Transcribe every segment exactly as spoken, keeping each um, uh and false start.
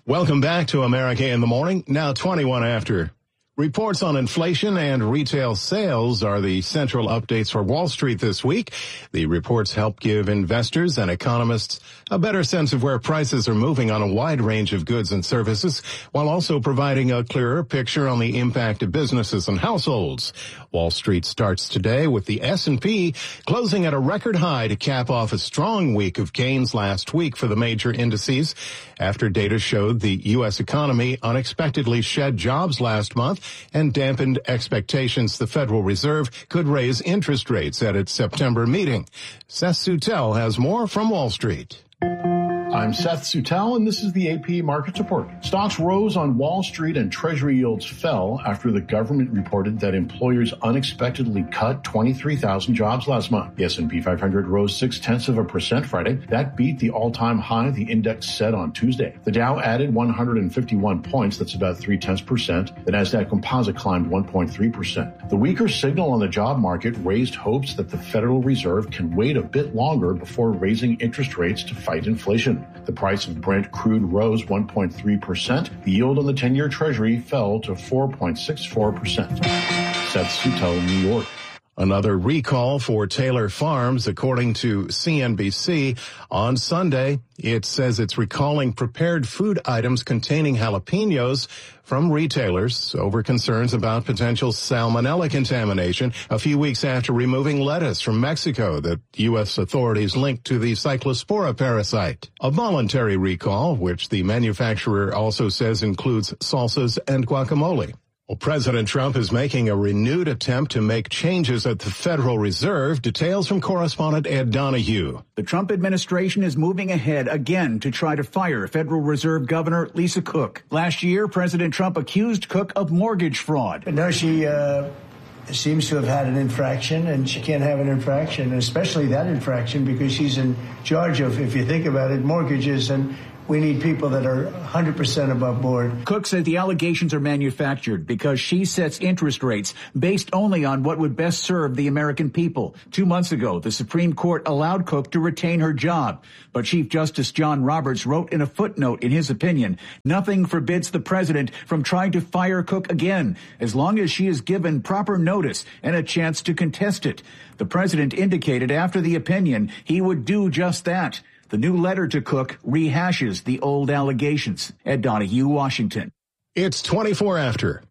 Welcome back to America in the Morning, now twenty-one after. Reports on inflation and retail sales are the central updates for Wall Street this week. The reports help give investors and economists a better sense of where prices are moving on a wide range of goods and services, while also providing a clearer picture on the impact of businesses and households. Wall Street starts today with the S and P closing at a record high to cap off a strong week of gains last week for the major indices, after data showed the U S economy unexpectedly shed jobs last month and dampened expectations the Federal Reserve could raise interest rates at its September meeting. Seth Sutel has more from Wall Street. I'm Seth Sutel, and this is the A P Markets Report. Stocks rose on Wall Street and Treasury yields fell after the government reported that employers unexpectedly cut twenty-three thousand jobs last month. The S and P five hundred rose six-tenths of a percent Friday. That beat the all-time high the index set on Tuesday. The Dow added one hundred fifty-one points, that's about three-tenths percent. The Nasdaq Composite climbed one point three percent. The weaker signal on the job market raised hopes that the Federal Reserve can wait a bit longer before raising interest rates to fight inflation. The price of Brent crude rose one point three percent. The yield on the ten-year Treasury fell to four point six four percent. Seth Sutel, New York. Another recall for Taylor Farms, according to C N B C. On Sunday, it says it's recalling prepared food items containing jalapenos from retailers over concerns about potential salmonella contamination a few weeks after removing lettuce from Mexico that U S authorities linked to the Cyclospora parasite. A voluntary recall, which the manufacturer also says includes salsas and guacamole. Well, President Trump is making a renewed attempt to make changes at the Federal Reserve. Details from correspondent Ed Donahue. The Trump administration is moving ahead again to try to fire Federal Reserve Governor Lisa Cook. Last year, President Trump accused Cook of mortgage fraud. No, she uh, seems to have had an infraction, and she can't have an infraction, especially that infraction, because she's in charge of, if you think about it, mortgages, and we need people that are one hundred percent above board. Cook said the allegations are manufactured because she sets interest rates based only on what would best serve the American people. Two months ago, the Supreme Court allowed Cook to retain her job. But Chief Justice John Roberts wrote in a footnote in his opinion, nothing forbids the president from trying to fire Cook again, as long as she is given proper notice and a chance to contest it. The president indicated after the opinion he would do just that. The new letter to Cook rehashes the old allegations. Ed Donahue, Washington. It's twenty-four after.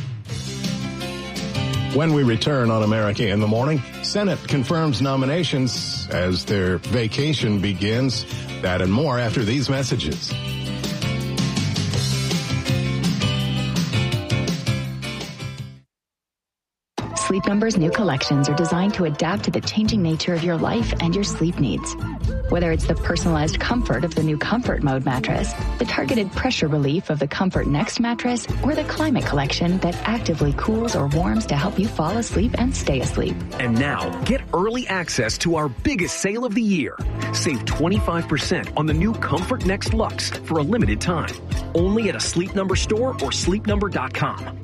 When we return on America in the Morning, Senate confirms nominations as their vacation begins. That and more after these messages. Sleep Number's new collections are designed to adapt to the changing nature of your life and your sleep needs. Whether it's the personalized comfort of the new Comfort Mode mattress, the targeted pressure relief of the Comfort Next mattress, or the Climate Collection that actively cools or warms to help you fall asleep and stay asleep. And now, get early access to our biggest sale of the year. Save twenty-five percent on the new Comfort Next Luxe for a limited time. Only at a Sleep Number store or sleep number dot com.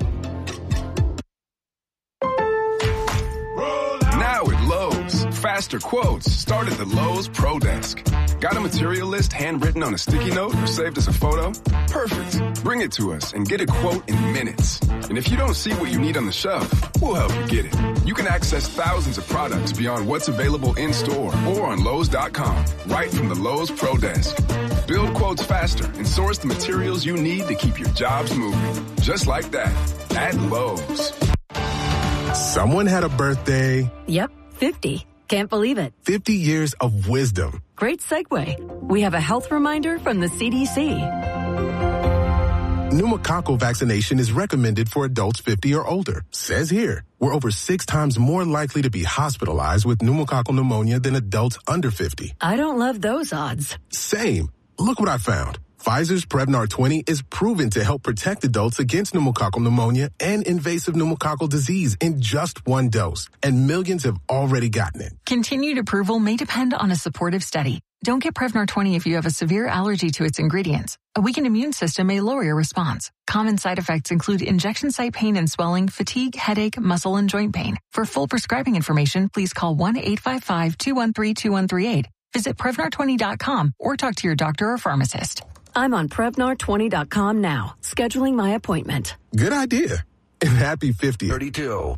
Now at Lowe's, faster quotes start at the Lowe's Pro Desk. Got a material list handwritten on a sticky note or saved as a photo? Perfect. Bring it to us and get a quote in minutes. And if you don't see what you need on the shelf, we'll help you get it. You can access thousands of products beyond what's available in store or on Lowe's dot com, right from the Lowe's Pro Desk. Build quotes faster and source the materials you need to keep your jobs moving. Just like that, at Lowe's. Someone had a birthday. Yep, fifty. Can't believe it. fifty years of wisdom. Great segue. We have a health reminder from the C D C. Pneumococcal vaccination is recommended for adults fifty or older. Says here, we're over six times more likely to be hospitalized with pneumococcal pneumonia than adults under fifty. I don't love those odds. Same. Look what I found. Pfizer's Prevnar twenty is proven to help protect adults against pneumococcal pneumonia and invasive pneumococcal disease in just one dose, and millions have already gotten it. Continued approval may depend on a supportive study. Don't get Prevnar twenty if you have a severe allergy to its ingredients. A weakened immune system may lower your response. Common side effects include injection site pain and swelling, fatigue, headache, muscle, and joint pain. For full prescribing information, please call one eight five five, two one three, two one three eight. Visit Prevnar twenty dot com or talk to your doctor or pharmacist. I'm on Prevnar twenty dot com now, scheduling my appointment. Good idea. And happy fiftieth. thirty-two.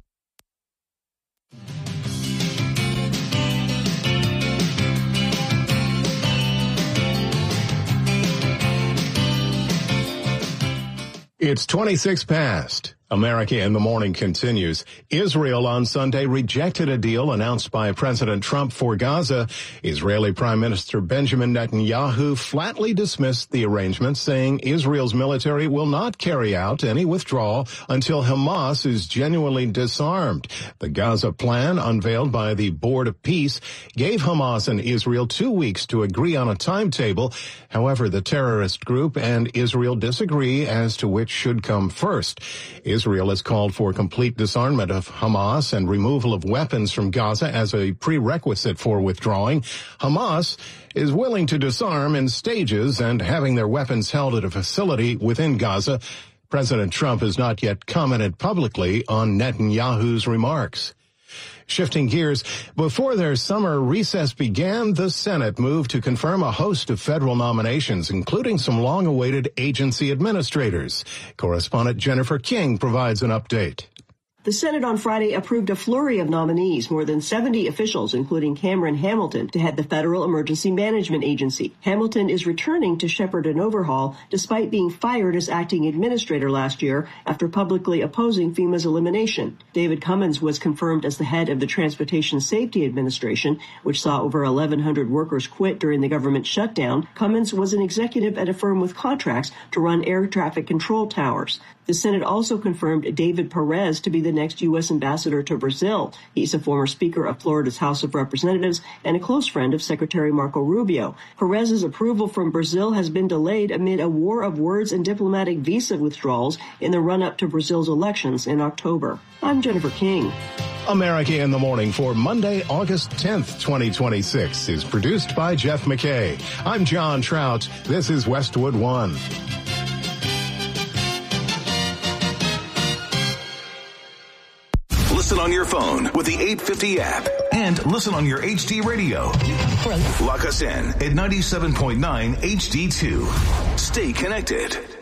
It's twenty-six past. America in the Morning continues. Israel on Sunday rejected a deal announced by President Trump for Gaza. Israeli Prime Minister Benjamin Netanyahu flatly dismissed the arrangement, saying Israel's military will not carry out any withdrawal until Hamas is genuinely disarmed. The Gaza plan, unveiled by the Board of Peace, gave Hamas and Israel two weeks to agree on a timetable. However, the terrorist group and Israel disagree as to which should come first. Israel has called for complete disarmament of Hamas and removal of weapons from Gaza as a prerequisite for withdrawing. Hamas is willing to disarm in stages and having their weapons held at a facility within Gaza. President Trump has not yet commented publicly on Netanyahu's remarks. Shifting gears, before their summer recess began, the Senate moved to confirm a host of federal nominations, including some long-awaited agency administrators. Correspondent Jennifer King provides an update. The Senate on Friday approved a flurry of nominees, more than seventy officials, including Cameron Hamilton, to head the Federal Emergency Management Agency. Hamilton is returning to shepherd an overhaul, despite being fired as acting administrator last year after publicly opposing FEMA's elimination. David Cummins was confirmed as the head of the Transportation Safety Administration, which saw over eleven hundred workers quit during the government shutdown. Cummins was an executive at a firm with contracts to run air traffic control towers. The Senate also confirmed David Perez to be the next U S ambassador to Brazil. He's a former Speaker of Florida's House of Representatives and a close friend of Secretary Marco Rubio. Perez's approval from Brazil has been delayed amid a war of words and diplomatic visa withdrawals in the run-up to Brazil's elections in October. I'm Jennifer King. America in the Morning for Monday, August tenth, twenty twenty-six is produced by Jeff McKay. I'm John Trout. This is Westwood One. Listen on your phone with the eight fifty app and listen on your H D radio. Lock us in at ninety-seven point nine H D two. Stay connected.